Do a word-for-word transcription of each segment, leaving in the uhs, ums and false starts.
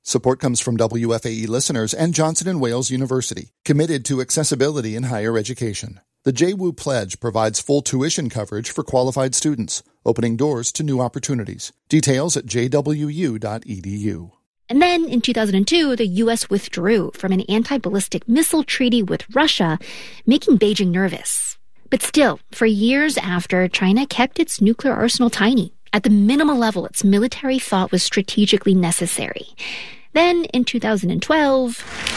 Support comes from W F A E listeners and Johnson and Wales University, committed to accessibility in higher education. The J W U Pledge provides full tuition coverage for qualified students, opening doors to new opportunities. Details at j w u dot e d u. And then in two thousand two, the U S withdrew from an anti-ballistic missile treaty with Russia, making Beijing nervous. But still, for years after, China kept its nuclear arsenal tiny, at the minimal level its military thought was strategically necessary. Then, in two thousand twelve...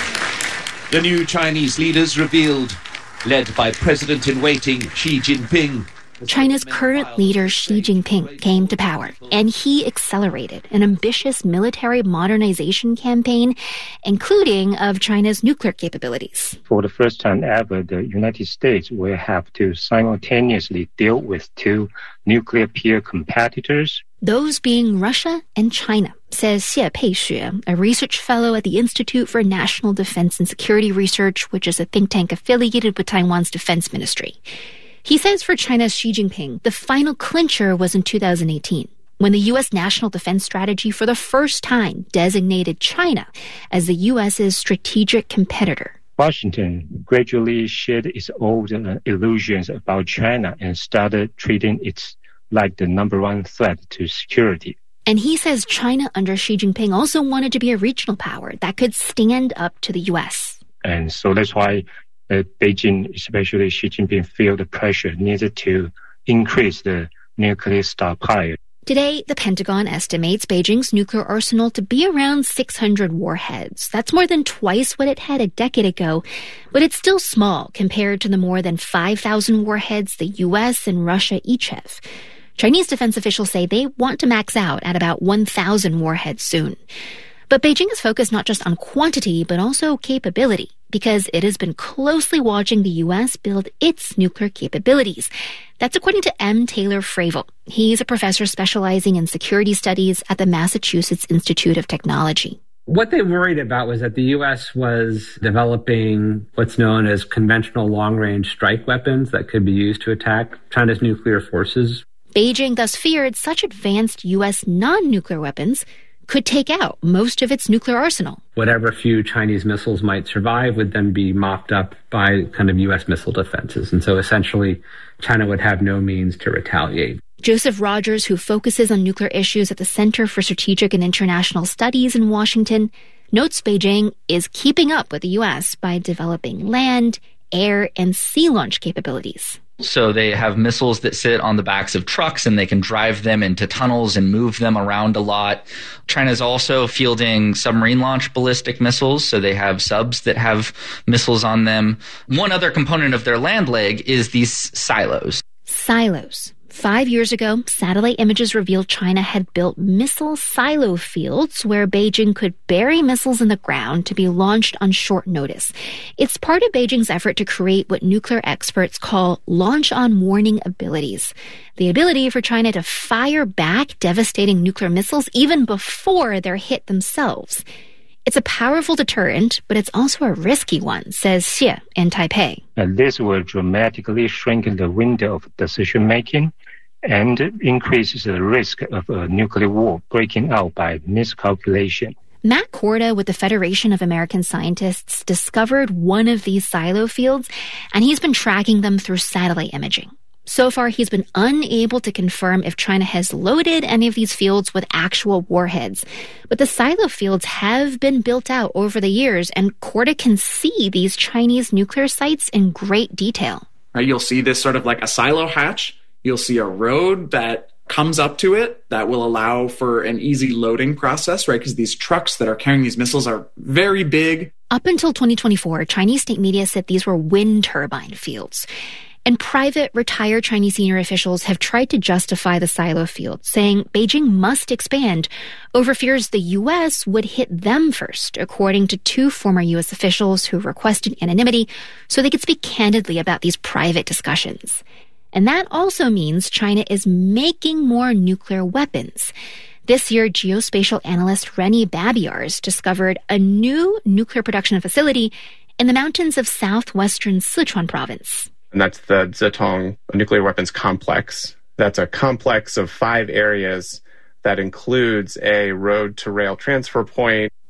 The new Chinese leaders revealed, led by President-in-waiting Xi Jinping. China's current leader, Xi Jinping, came to power, and he accelerated an ambitious military modernization campaign, including of China's nuclear capabilities. For the first time ever, the United States will have to simultaneously deal with two nuclear peer competitors. Those being Russia and China, says Xie Peixue, a research fellow at the Institute for National Defense and Security Research, which is a think tank affiliated with Taiwan's defense ministry. He says for China's Xi Jinping, the final clincher was in two thousand eighteen, when the U S National Defense Strategy for the first time designated China as the U S's strategic competitor. Washington gradually shed its old uh, illusions about China and started treating it like the number one threat to security. And he says China under Xi Jinping also wanted to be a regional power that could stand up to the U S. And so that's why uh, Beijing, especially Xi Jinping, feel the pressure needed to increase the nuclear stockpile. Today, the Pentagon estimates Beijing's nuclear arsenal to be around six hundred warheads. That's more than twice what it had a decade ago, but it's still small compared to the more than five thousand warheads the U S and Russia each have. Chinese defense officials say they want to max out at about one thousand warheads soon. But Beijing is focused not just on quantity, but also capability, because it has been closely watching the U S build its nuclear capabilities. That's according to M. Taylor Fravel. He's a professor specializing in security studies at the Massachusetts Institute of Technology. What they worried about was that the U S was developing what's known as conventional long-range strike weapons that could be used to attack China's nuclear forces. Beijing thus feared such advanced U S non-nuclear weapons could take out most of its nuclear arsenal. Whatever few Chinese missiles might survive would then be mopped up by kind of U S missile defenses. And so essentially, China would have no means to retaliate. Joseph Rogers, who focuses on nuclear issues at the Center for Strategic and International Studies in Washington, notes Beijing is keeping up with the U S by developing land, air, and sea launch capabilities. So they have missiles that sit on the backs of trucks and they can drive them into tunnels and move them around a lot. China's also fielding submarine launch ballistic missiles. So they have subs that have missiles on them. One other component of their land leg is these silos. Silos. Five years ago, satellite images revealed China had built missile silo fields where Beijing could bury missiles in the ground to be launched on short notice. It's part of Beijing's effort to create what nuclear experts call launch-on-warning abilities. The ability for China to fire back devastating nuclear missiles even before they're hit themselves. It's a powerful deterrent, but it's also a risky one, says Xie in Taipei. And this will dramatically shrink the window of decision-making and increases the risk of a nuclear war breaking out by miscalculation. Matt Korda with the Federation of American Scientists discovered one of these silo fields, and he's been tracking them through satellite imaging. So far, he's been unable to confirm if China has loaded any of these fields with actual warheads. But the silo fields have been built out over the years, and Korda can see these Chinese nuclear sites in great detail. Right, you'll see this sort of like a silo hatch. You'll see a road that comes up to it that will allow for an easy loading process, right? Because these trucks that are carrying these missiles are very big. Up until twenty twenty-four, Chinese state media said these were wind turbine fields. And private, retired Chinese senior officials have tried to justify the silo field, saying Beijing must expand over fears the U S would hit them first, according to two former U S officials who requested anonymity so they could speak candidly about these private discussions. And that also means China is making more nuclear weapons. This year, geospatial analyst Rennie Babiars discovered a new nuclear production facility in the mountains of southwestern Sichuan province. And that's the Zhetong Nuclear Weapons Complex. That's a complex of five areas that includes a road-to-rail transfer point.